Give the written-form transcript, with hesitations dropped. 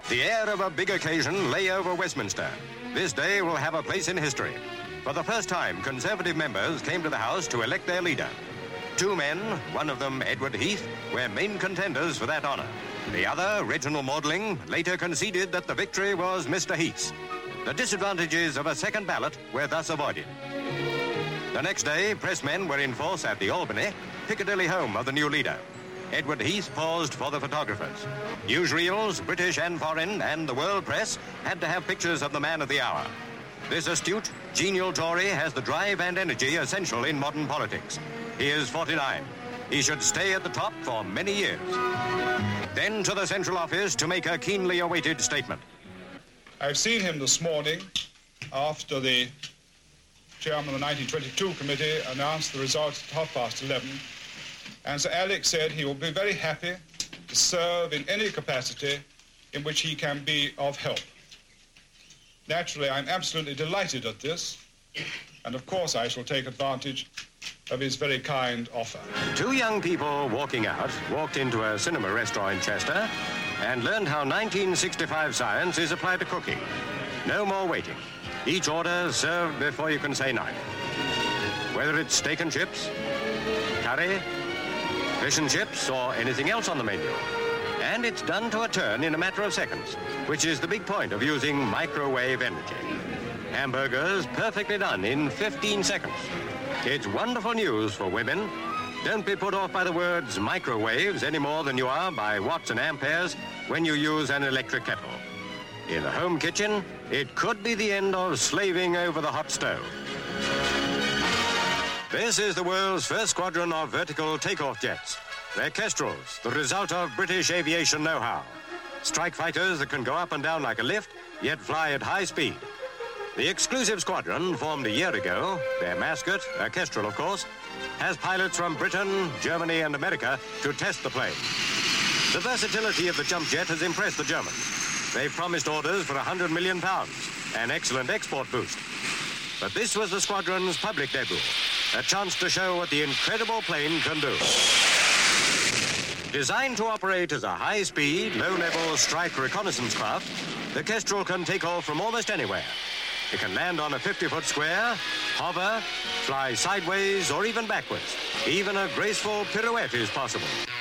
The air of a big occasion lay over Westminster. This day will have a place in history. For the first time, Conservative members came to the House to elect their leader. Two men, one of them Edward Heath, were main contenders for that honour. The other, Reginald Maudling, later conceded that the victory was Mr. Heath's. The disadvantages of a second ballot were thus avoided. The next day, pressmen were in force at the Albany, Piccadilly home of the new leader. Edward Heath paused for the photographers. Newsreels, British and foreign, and the world press had to have pictures of the man of the hour. This astute, genial Tory has the drive and energy essential in modern politics. He is 49. He should stay at the top for many years. Then to the Central Office to make a keenly awaited statement. I've seen him this morning after the chairman of the 1922 committee announced the results at 11:30. And Sir Alex said he will be very happy to serve in any capacity in which he can be of help. Naturally, I'm absolutely delighted at this, and of course I shall take advantage of his very kind offer. Two young people walking out walked into a cinema restaurant in Chester and learned how 1965 science is applied to cooking. No more waiting. Each order served before you can say knife. Whether it's steak and chips, curry, fish and chips, or anything else on the menu. And it's done to a turn in a matter of seconds, which is the big point of using microwave energy. Hamburgers perfectly done in 15 seconds. It's wonderful news for women. Don't be put off by the words microwaves any more than you are by watts and amperes when you use an electric kettle. In the home kitchen, it could be the end of slaving over the hot stove. This is the world's first squadron of vertical takeoff jets. They're Kestrels, the result of British aviation know-how. Strike fighters that can go up and down like a lift, yet fly at high speed. The exclusive squadron, formed a year ago, their mascot, a Kestrel of course, has pilots from Britain, Germany and America to test the plane. The versatility of the jump jet has impressed the Germans. They've promised orders for £100 million, an excellent export boost. But this was the squadron's public debut, a chance to show what the incredible plane can do. Designed to operate as a high-speed, low-level strike reconnaissance craft, the Kestrel can take off from almost anywhere. It can land on a 50-foot square, hover, fly sideways or even backwards. Even a graceful pirouette is possible.